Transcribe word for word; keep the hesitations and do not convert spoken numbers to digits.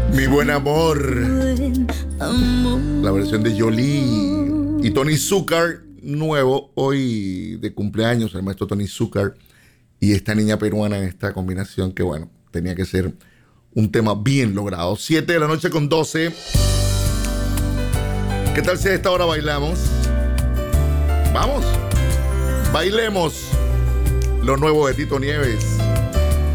Mi buen amor. La versión de Jolie y Tony Zúcar, nuevo, hoy de cumpleaños, el maestro Tony Zúcar y esta niña peruana en esta combinación que, bueno, tenía que ser un tema bien logrado. siete de la noche con doce. ¿Qué tal si a esta hora bailamos? Vamos, bailemos lo nuevo de Tito Nieves.